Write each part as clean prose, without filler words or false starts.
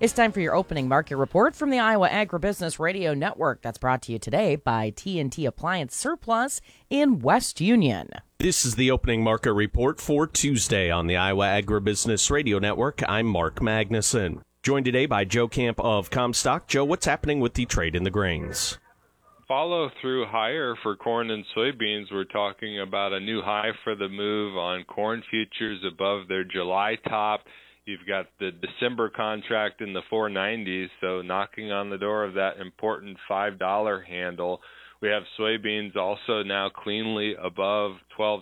It's time for your opening market report from the Iowa Agribusiness Radio Network. That's brought to you today by T&T Appliance Surplus in West Union. This is the opening market report for Tuesday on the Iowa Agribusiness Radio Network. I'm Mark Magnuson. Joined today by Joe Camp of Comstock. Joe, what's happening with the trade in the grains? Follow through higher for corn and soybeans. We're talking about a new high for the move on corn futures above their July top. You've got the December contract in the 490s, so knocking on the door of that important $5 handle. We have soybeans also now cleanly above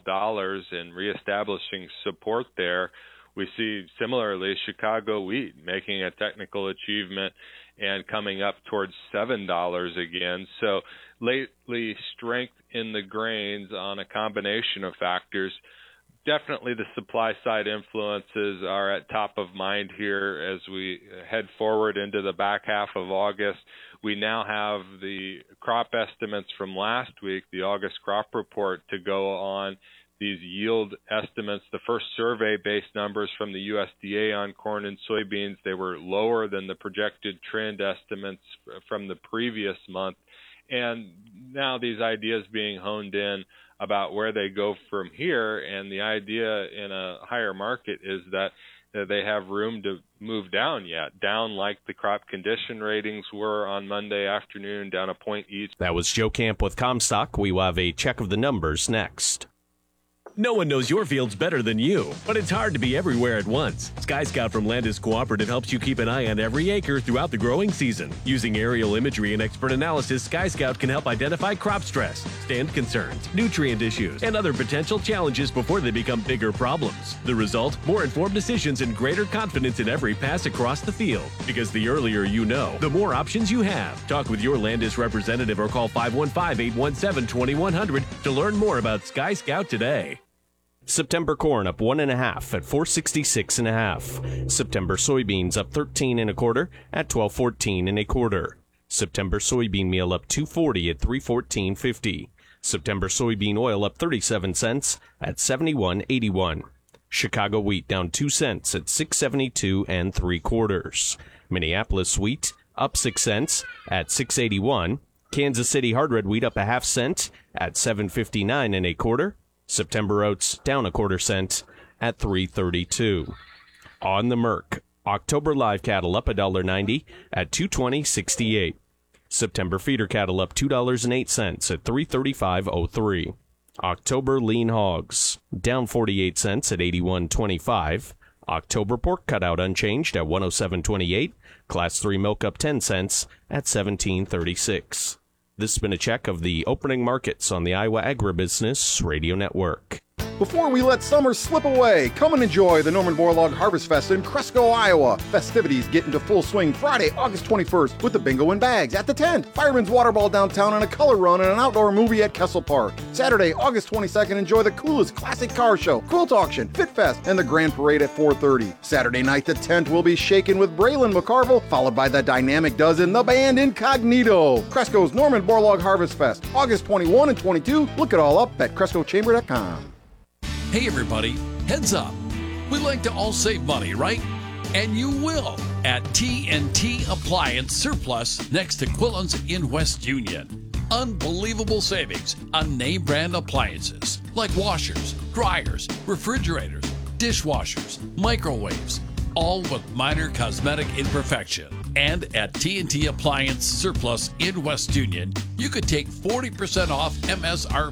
$12 and reestablishing support there. We see similarly Chicago wheat making a technical achievement and coming up towards $7 again. So lately, strength in the grains on a combination of factors. Definitely the supply side influences are at top of mind here as we head forward into the back half of August. We now have the crop estimates from last week, the August crop report, to go on. These yield estimates, the first survey-based numbers from the USDA on corn and soybeans, they were lower than the projected trend estimates from the previous month. And now these ideas being honed in about where they go from here, and the idea in a higher market is that they have room to move down yet, down like the crop condition ratings were on Monday afternoon, down a point each. That was Joe Camp with Comstock. We will have a check of the numbers next. No one knows your fields better than you, but it's hard to be everywhere at once. Sky Scout from Landis Cooperative helps you keep an eye on every acre throughout the growing season. Using aerial imagery and expert analysis, Sky Scout can help identify crop stress, stand concerns, nutrient issues, and other potential challenges before they become bigger problems. The result? More informed decisions and greater confidence in every pass across the field. Because the earlier you know, the more options you have. Talk with your Landis representative or call 515-817-2100 to learn more about Sky Scout today. September corn up 1.5 at 466.5. September soybeans up 13 1/4 at 1214 1/4. September soybean meal up 240 at 314.50. September soybean oil up 37 cents at 71.81. Chicago wheat down 2 cents at 672 3/4. Minneapolis wheat up 6 cents at 681. Kansas City hard red wheat up 1/2 cent at 759 1/4. September oats down 1/4 cent at 332. On the Merc, October live cattle up $1.90 at 220.68. September feeder cattle up $2.08 at 335.03. October lean hogs down 48 cents at 81.25. October pork cutout unchanged at 107.28. Class 3 milk up 10 cents at 17.36. This has been a check of the opening markets on the Iowa Agribusiness Radio Network. Before we let summer slip away, come and enjoy the Norman Borlaug Harvest Fest in Cresco, Iowa. Festivities get into full swing Friday, August 21st with the bingo and bags at the tent, Fireman's Water Ball downtown, and a color run and an outdoor movie at Kessel Park. Saturday, August 22nd, enjoy the coolest classic car show, quilt auction, Fit Fest, and the Grand Parade at 4:30. Saturday night, the tent will be shaken with Braylon McCarville, followed by the Dynamic Dozen, the band Incognito. Cresco's Norman Borlaug Harvest Fest, August 21 and 22. Look it all up at CrescoChamber.com. Hey everybody, heads up. We like to all save money, right? And you will at T&T Appliance Surplus next to Quillen's in West Union. Unbelievable savings on name brand appliances like washers, dryers, refrigerators, dishwashers, microwaves, all with minor cosmetic imperfection. And at T&T Appliance Surplus in West Union, you could take 40% off MSRP